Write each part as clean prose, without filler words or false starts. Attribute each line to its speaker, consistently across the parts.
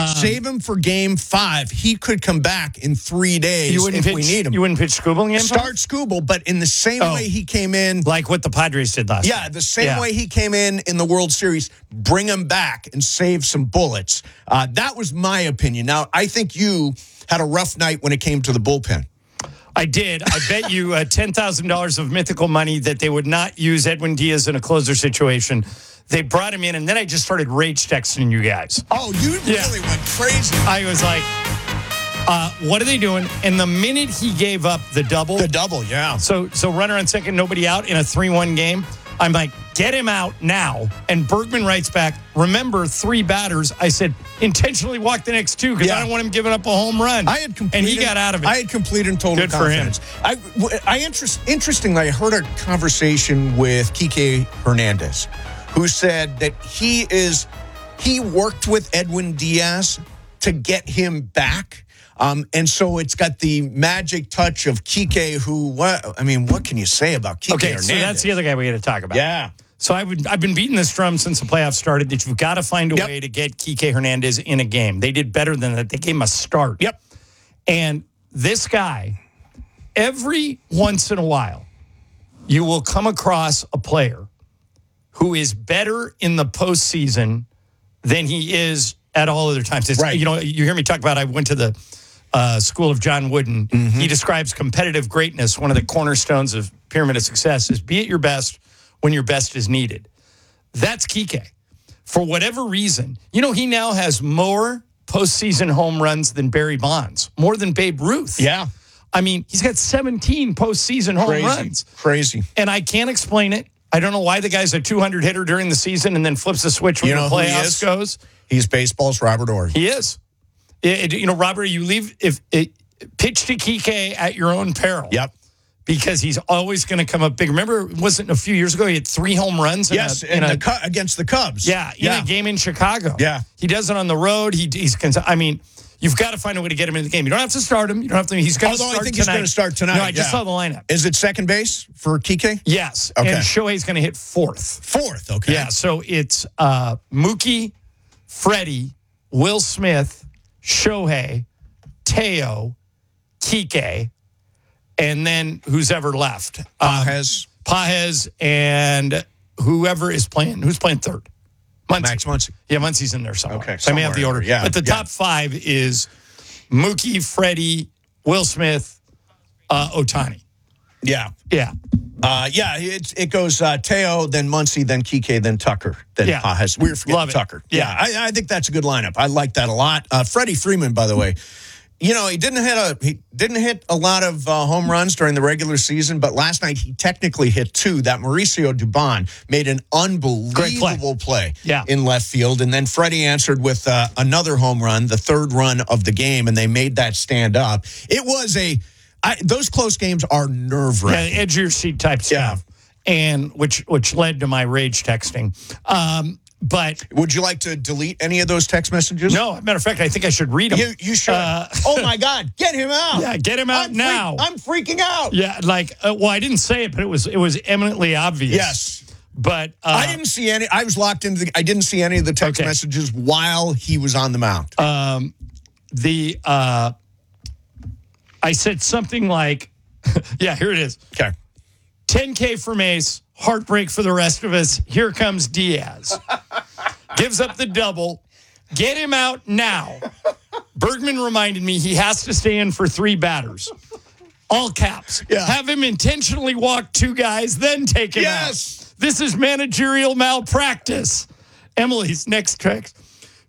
Speaker 1: Save him for Game 5. He could come back in 3 days if we need him.
Speaker 2: You wouldn't pitch Skubal in Game 5?
Speaker 1: Start Skubal, but in the same way he came in.
Speaker 2: Like what the Padres did last
Speaker 1: Yeah,
Speaker 2: time.
Speaker 1: the same way he came in the World Series, bring him back and save some bullets. That was my opinion. Now, I think you had a rough night when it came to the bullpen.
Speaker 2: I did. I bet you $10,000 of mythical money that they would not use Edwin Diaz in a closer situation. They brought him in, and then I just started rage texting you guys.
Speaker 1: Oh, you really went crazy.
Speaker 2: I was like, what are they doing? And the minute he gave up the double.
Speaker 1: The double, yeah.
Speaker 2: So runner on second, nobody out in a 3-1 game. I'm like, get him out now. And Bergman writes back, remember, 3 batters. I said, intentionally walk the next 2 because I don't want him giving up a home run. And he got out of it.
Speaker 1: I had complete and total confidence. Interestingly, I heard a conversation with Kike Hernandez, who said that he worked with Edwin Diaz to get him back. And so it's got the magic touch of Kike, what can you say about Kike Hernandez?
Speaker 2: So that's the other guy we got to talk about.
Speaker 1: Yeah.
Speaker 2: So I've been beating this drum since the playoffs started that you've got to find a way to get Kike Hernandez in a game. They did better than that. They gave him a start.
Speaker 1: Yep.
Speaker 2: And this guy, every once in a while, you will come across a player who is better in the postseason than he is at all other times. Right. You know, you hear me talk about I went to the school of John Wooden. Mm-hmm. He describes competitive greatness. One of the cornerstones of pyramid of success is be at your best when your best is needed. That's Kike. For whatever reason, you know, he now has more postseason home runs than Barry Bonds, more than Babe Ruth.
Speaker 1: Yeah.
Speaker 2: I mean, he's got 17 postseason home runs.
Speaker 1: Crazy.
Speaker 2: And I can't explain it. I don't know why the guy's a 200 hitter during the season and then flips the switch when the playoffs goes.
Speaker 1: He's baseball's Robert Horry.
Speaker 2: He is. Robert, you pitch to Kike at your own peril.
Speaker 1: Yep.
Speaker 2: Because he's always going to come up big. Remember, wasn't a few years ago he had 3 home runs?
Speaker 1: Yes, against the Cubs.
Speaker 2: Yeah, in a game in Chicago.
Speaker 1: Yeah.
Speaker 2: He does it on the road. You've got to find a way to get him in the game. You don't have to start him. You don't have to. He's going to start tonight.
Speaker 1: I think he's going to start tonight.
Speaker 2: No, I just saw the lineup.
Speaker 1: Is it second base for Kike?
Speaker 2: Yes.
Speaker 1: Okay.
Speaker 2: And Shohei's going to hit 4th.
Speaker 1: 4th, okay.
Speaker 2: Yeah, so it's Mookie, Freddie, Will Smith, Shohei, Teo, Kike, and then who's ever left. Pages, and whoever is playing. Who's playing third?
Speaker 1: Max Muncy.
Speaker 2: Yeah, Muncy's in there somewhere.
Speaker 1: Okay,
Speaker 2: so I may have the order.
Speaker 1: Yeah,
Speaker 2: but the top 5 is Mookie, Freddie, Will Smith, Ohtani.
Speaker 1: Yeah.
Speaker 2: Yeah.
Speaker 1: It goes Teo, then Muncy, then Kike, then Tucker, then Pages. We were forgetting Tucker. Yeah, I think that's a good lineup. I like that a lot. Freddie Freeman, by the way, you know, he didn't hit a lot of home runs during the regular season, but last night he technically hit 2. That Mauricio Dubon made an unbelievable play in left field, and then Freddie answered with another home run, the 3rd run of the game, and they made that stand up. It was those close games are nerve-wracking.
Speaker 2: Yeah, edge of your seat type stuff, and which led to my rage texting. But
Speaker 1: would you like to delete any of those text messages?
Speaker 2: No. Matter of fact, I think I should read them.
Speaker 1: You should. Oh my God, get him out!
Speaker 2: Yeah, get him out now.
Speaker 1: I'm freaking out.
Speaker 2: Yeah, I didn't say it, but it was eminently obvious.
Speaker 1: Yes,
Speaker 2: but
Speaker 1: I didn't see any. I was locked into. I didn't see any of the text messages while he was on the mound.
Speaker 2: I said something like, "Yeah, here it is."
Speaker 1: Okay,
Speaker 2: 10K for Mace. Heartbreak for the rest of us. Here comes Diaz. Gives up the double. Get him out now. Bergman reminded me he has to stay in for 3 batters. All caps.
Speaker 1: Yeah.
Speaker 2: Have him intentionally walk 2 guys, then take him out. This is managerial malpractice. Emily's next text.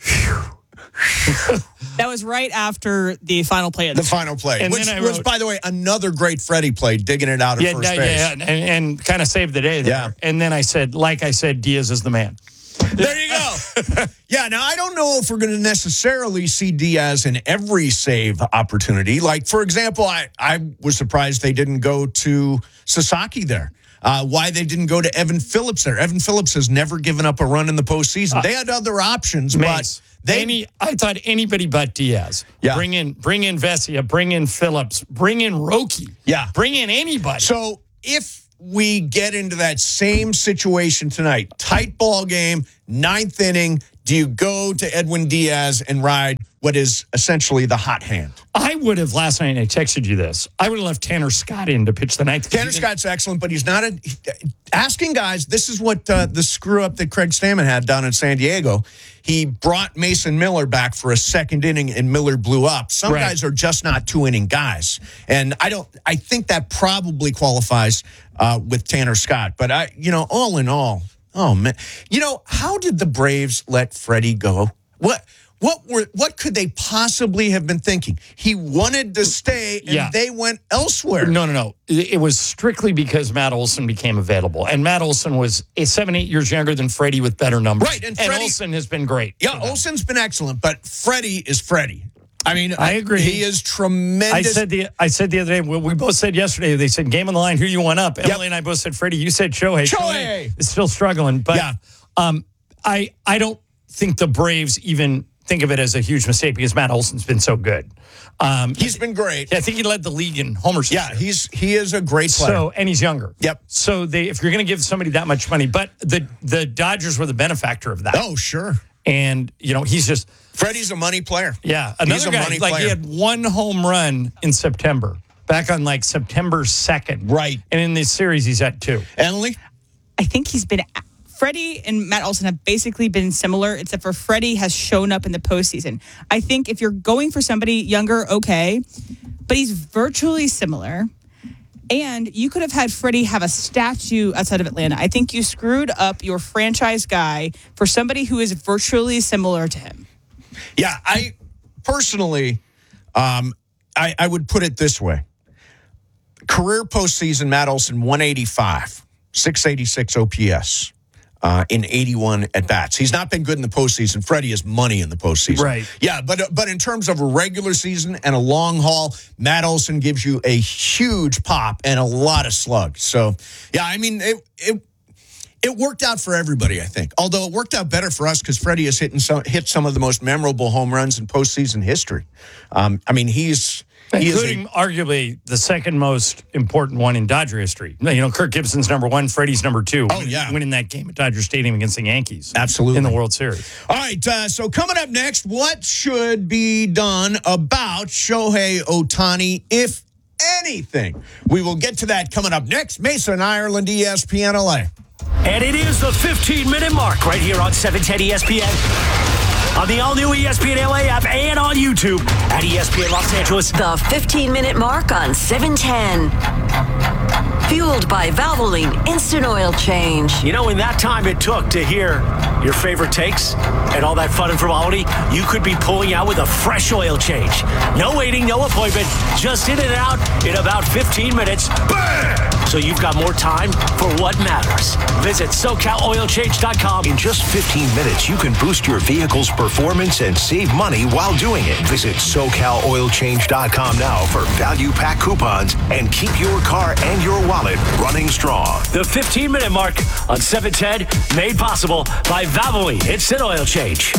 Speaker 3: That was right after the final play.
Speaker 1: The final play.
Speaker 2: And
Speaker 1: which
Speaker 2: then
Speaker 1: was, by the way, another great Freddie play, digging it out at first base.
Speaker 2: Yeah, and kind of saved the day there.
Speaker 1: Yeah.
Speaker 2: And then I said, Diaz is the man.
Speaker 1: There you go. Yeah, now I don't know if we're going to necessarily see Diaz in every save opportunity. Like, for example, I was surprised they didn't go to Sasaki there. Why they didn't go to Evan Phillips there. Evan Phillips has never given up a run in the postseason. They had other options, but I thought anybody but Diaz.
Speaker 2: Yeah. Bring in Vesia, bring in Phillips, bring in Roki.
Speaker 1: Yeah.
Speaker 2: Bring in anybody.
Speaker 1: So if we get into that same situation tonight, tight ball game, 9th inning, do you go to Edwin Diaz and ride what is essentially the hot hand.
Speaker 2: I would have, last night, and I texted you this, I would have left Tanner Scott in to pitch the ninth.
Speaker 1: Tanner Scott's excellent, but he's not asking guys. This is what the screw up that Craig Stammen had down in San Diego. He brought Mason Miller back for a second inning, and Miller blew up. Some guys are just not 2-inning guys, and I think that probably qualifies with Tanner Scott. But all in all, oh man, how did the Braves let Freddie go? What could they possibly have been thinking? He wanted to stay, and they went elsewhere.
Speaker 2: No. It was strictly because Matt Olson became available. And Matt Olson was 7-8 years younger than Freddie with better numbers.
Speaker 1: Right, and
Speaker 2: Olson has been great.
Speaker 1: Yeah, Olson's been excellent, but Freddie is Freddie. I mean,
Speaker 2: I agree.
Speaker 1: He is tremendous.
Speaker 2: I said the other day, we both said yesterday, they said game on the line, who you want up? Emily and I both said Freddie. You said Shohei. Shohei is still struggling. But I don't think the Braves even think of it as a huge mistake because Matt Olson's been so good.
Speaker 1: He's been great.
Speaker 2: I think he led the league in homers.
Speaker 1: Yeah, he is a great player.
Speaker 2: And he's younger.
Speaker 1: Yep.
Speaker 2: So if you're going to give somebody that much money, but the Dodgers were the benefactor of that.
Speaker 1: Oh, sure.
Speaker 2: And he's just
Speaker 1: Freddie's a money player.
Speaker 2: Yeah, another guy. He had one home run in September, back on September 2nd.
Speaker 1: Right.
Speaker 2: And in this series, he's at 2.
Speaker 1: Emily,
Speaker 3: I think Freddie and Matt Olson have basically been similar, except for Freddie has shown up in the postseason. I think if you're going for somebody younger, okay, but he's virtually similar. And you could have had Freddie have a statue outside of Atlanta. I think you screwed up your franchise guy for somebody who is virtually similar to him.
Speaker 1: Yeah, I personally, I would put it this way. Career postseason, Matt Olson, 185, 686 OPS. In 81 at-bats. He's not been good in the postseason. Freddie is money in the postseason.
Speaker 2: Right.
Speaker 1: Yeah, but in terms of a regular season and a long haul, Matt Olson gives you a huge pop and a lot of slugs. So, yeah, I mean, it worked out for everybody, I think. Although it worked out better for us because Freddie has hit some of the most memorable home runs in postseason history. I mean, including
Speaker 2: arguably the second most important one in Dodger history. Kirk Gibson's number 1, Freddie's number 2.
Speaker 1: Oh, yeah.
Speaker 2: Winning that game at Dodger Stadium against the Yankees.
Speaker 1: Absolutely.
Speaker 2: In the World Series.
Speaker 1: All right, so coming up next, what should be done about Shohei Ohtani, if anything? We will get to that coming up next. Mason, Ireland, ESPN LA.
Speaker 4: And it is the 15-minute mark right here on 710 ESPN. On the all-new ESPN LA app and on YouTube at ESPN Los Angeles.
Speaker 5: The 15-minute mark on 710. Fueled by Valvoline Instant Oil Change.
Speaker 4: In that time it took to hear your favorite takes and all that fun and frivolity, you could be pulling out with a fresh oil change. No waiting, no appointment, just in and out in about 15 minutes. Bam! So you've got more time for what matters. Visit SoCalOilChange.com.
Speaker 6: In just 15 minutes, you can boost your vehicle's performance and save money while doing it. Visit SoCalOilChange.com now for value pack coupons and keep your car and your wallet running strong.
Speaker 4: The 15-minute mark on 710, made possible by Valvoline Instant Oil Change.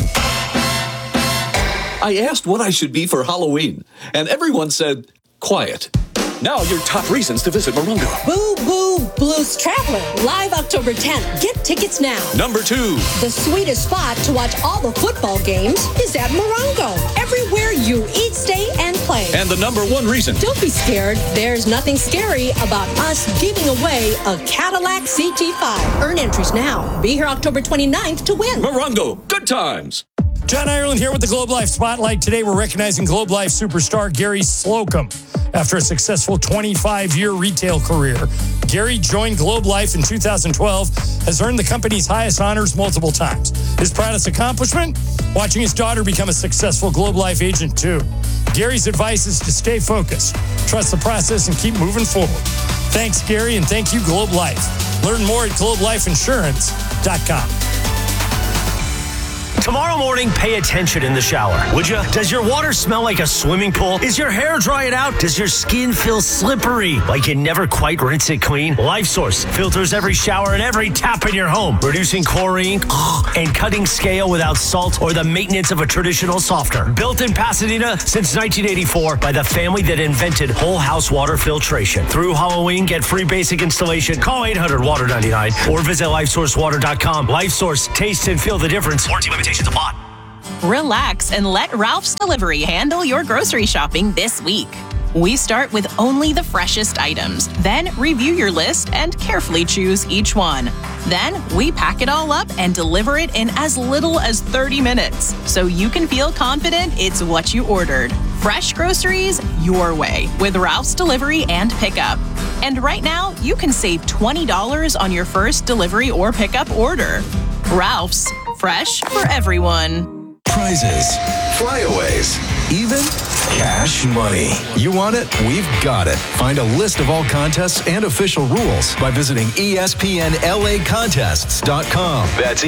Speaker 7: I asked what I should be for Halloween, and everyone said, quiet. Now your top reasons to visit Morongo.
Speaker 8: Boo Boo Blues Traveler, live October 10th. Get tickets now.
Speaker 7: Number 2.
Speaker 8: The sweetest spot to watch all the football games is at Morongo. Everywhere you eat, stay, and play.
Speaker 7: And the number 1 reason.
Speaker 8: Don't be scared. There's nothing scary about us giving away a Cadillac CT5. Earn entries now. Be here October 29th to win.
Speaker 7: Morongo, good times.
Speaker 2: John Ireland here with the Globe Life Spotlight. Today we're recognizing Globe Life superstar Gary Slocum. After a successful 25-year retail career, Gary joined Globe Life in 2012, has earned the company's highest honors multiple times. His proudest accomplishment? Watching his daughter become a successful Globe Life agent, too. Gary's advice is to stay focused, trust the process, and keep moving forward. Thanks, Gary, and thank you, Globe Life. Learn more at globelifeinsurance.com.
Speaker 4: Tomorrow morning, pay attention in the shower, would you? Does your water smell like a swimming pool? Is your hair drying out? Does your skin feel slippery, like you never quite rinse it clean? LifeSource filters every shower and every tap in your home, reducing chlorine and cutting scale without salt or the maintenance of a traditional softener. Built in Pasadena since 1984 by the family that invented whole house water filtration. Through Halloween, get free basic installation. Call 800-WATER-99 or visit LifeSourceWater.com. LifeSource, taste and feel the difference. Warranty limitations apply.
Speaker 9: Relax and let Ralph's Delivery handle your grocery shopping this week. We start with only the freshest items, then review your list and carefully choose each one. Then we pack it all up and deliver it in as little as 30 minutes, so you can feel confident it's what you ordered. Fresh groceries your way with Ralph's Delivery and Pickup. And right now, you can save $20 on your first delivery or pickup order. Ralph's, fresh for everyone.
Speaker 6: Prizes, flyaways, even cash money. You want it? We've got it. Find a list of all contests and official rules by visiting ESPNLAcontests.com. That's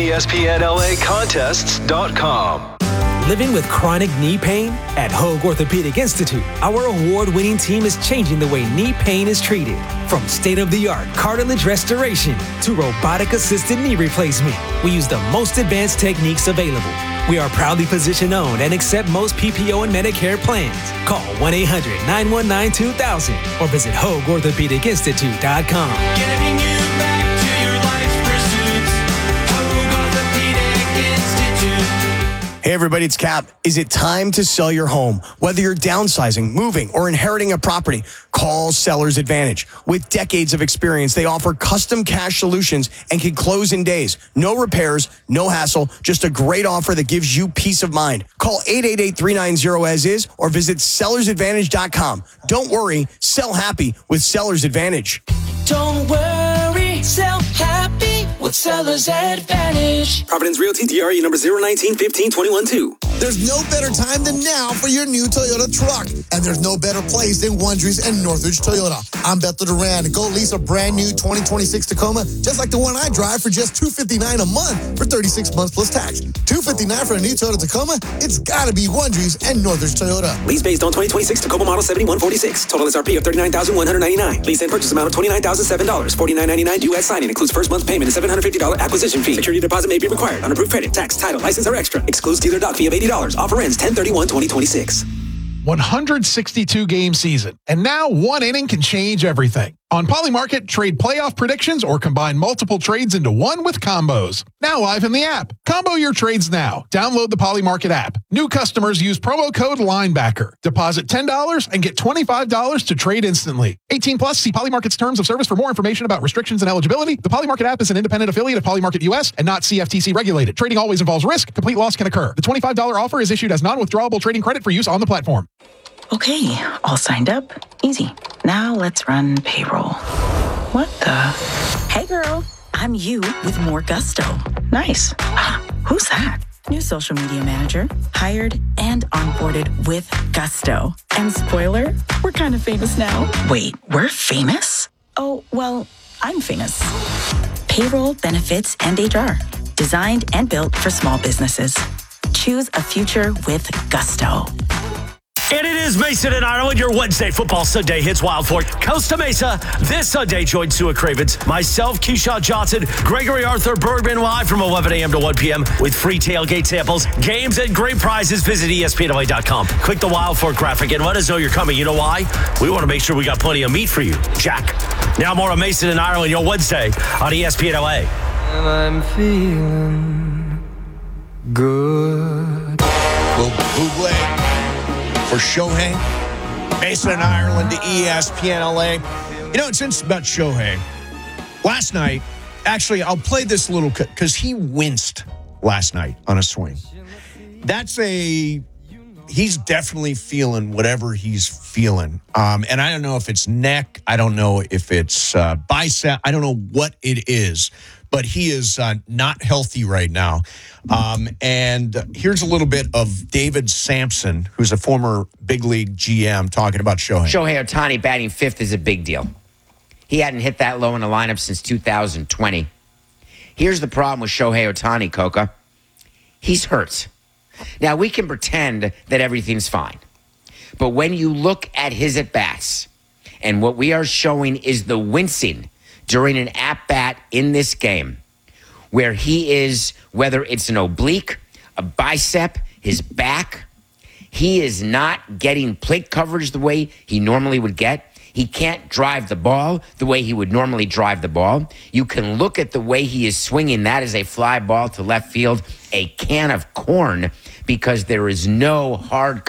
Speaker 6: ESPNLAcontests.com.
Speaker 10: Living with chronic knee pain? At Hoag Orthopedic Institute, our award-winning team is changing the way knee pain is treated. From state-of-the-art cartilage restoration to robotic-assisted knee replacement, we use the most advanced techniques available. We are proudly physician-owned and accept most PPO and Medicare plans. Call 1-800-919-2000 or visit HoagOrthopedicInstitute.com.
Speaker 11: Getting you back to your life's pursuits. Hoag Orthopedic Institute.
Speaker 12: Hey everybody, it's Cap. Is it time to sell your home? Whether you're downsizing, moving, or inheriting a property, call Seller's Advantage. With decades of experience, they offer custom cash solutions and can close in days. No repairs, no hassle, just a great offer that gives you peace of mind. Call 888-390-AS-IS or visit sellersadvantage.com. Don't worry, sell happy with Seller's Advantage.
Speaker 11: Don't worry, sell happy with Seller's Advantage.
Speaker 13: Providence Realty, DRE number 019-15-21-2.
Speaker 14: There's no better time than now for your new Toyota truck. And there's no better place than Wondries and Northridge Toyota. I'm Bethel Duran. Go lease a brand new 2026 Tacoma, just like the one I drive, for just $259 a month for 36 months plus tax. $259 for a new Toyota Tacoma? It's got to be Wondries and Northridge Toyota.
Speaker 13: Lease based on 2026 Tacoma model 7146. Total SRP of $39,199. Lease and purchase amount of $29,007. $49.99 U.S. signing. Includes first month payment and $750 acquisition fee. Security deposit may be required. Unapproved credit, tax, title, license are extra. Excludes dealer doc fee of $80. Offer ends 10/31/2026.
Speaker 15: 162-game season, and now one inning can change everything. On Polymarket, trade playoff predictions or combine multiple trades into one with combos. Now live in the app. Combo your trades now. Download the Polymarket app. New customers use promo code LINEBACKER. Deposit $10 and get $25 to trade instantly. 18 plus, see Polymarket's terms of service for more information about restrictions and eligibility. The Polymarket app is an independent affiliate of Polymarket US and not CFTC regulated. Trading always involves risk. Complete loss can occur. The $25 offer is issued as non-withdrawable trading credit for use on the platform.
Speaker 16: Okay, all signed up. Easy. Now let's run payroll. What the? Hey girl, I'm you with more gusto. Nice. Who's that? New social media manager. Hired and onboarded with gusto. And spoiler, we're kind of famous now. Wait, we're famous? Oh, well, I'm famous. Payroll, benefits, and HR. Designed and built for small businesses. Choose a future with gusto.
Speaker 4: And it is Mason and Ireland, your Wednesday Football Sunday hits Wild Fork, Costa Mesa. This Sunday, join Sua Cravens, myself, Keyshawn Johnson, Gregory Arthur Bergman, live from 11 a.m. to 1 p.m. with free tailgate samples, games, and great prizes. Visit ESPNLA.com. Click the Wild Fork graphic and let us know you're coming. You know why? We want to make sure we got plenty of meat for you. Jack. Now more on Mason and Ireland, your Wednesday on ESPNLA.
Speaker 11: And I'm feeling good.
Speaker 1: Buble for Shohei. Mason and Ireland to ESPNLA. You know, it's interesting about Shohei. Last night, actually, I'll play this little because he winced last night on a swing. He's definitely feeling whatever he's feeling. And I don't know if it's neck. I don't know if it's bicep. I don't know what it is. But he is not healthy right now. And here's a little bit of David Sampson, who's a former big league GM, talking about Shohei.
Speaker 17: Shohei Ohtani batting fifth is a big deal. He hadn't hit that low in the lineup since 2020. Here's the problem with Shohei Ohtani, Coca. He's hurt. Now, we can pretend that everything's fine. But when you look at his at-bats, and what we are showing is the wincing during an at-bat in this game, where he is, whether it's an oblique, a bicep, his back, he is not getting plate coverage the way he normally would get. He can't drive the ball the way he would normally drive the ball. You can look at the way he is swinging. That is a fly ball to left field. a can of corn because there is no hard